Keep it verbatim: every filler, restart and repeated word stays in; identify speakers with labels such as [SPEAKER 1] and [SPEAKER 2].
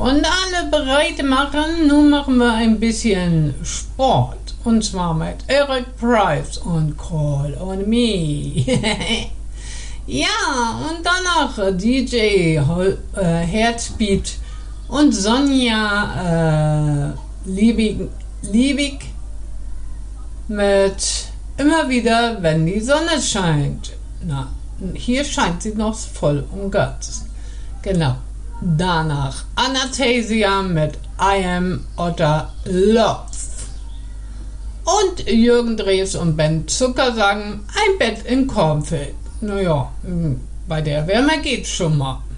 [SPEAKER 1] und alle bereit machen. Nun machen wir ein bisschen Sport. Und zwar mit Eric Price und Call on Me. Ja, und danach D J äh, Herzbeat und Sonja äh, Liebig, Liebig mit Immer wieder, wenn die Sonne scheint. Na, hier scheint sie noch voll und ganz. Genau. Danach Anastasia mit I Am Otter Love. Und Jürgen Drews und Ben Zucker sagen, ein Bett im Kornfeld. Naja, bei der Wärme geht's schon mal.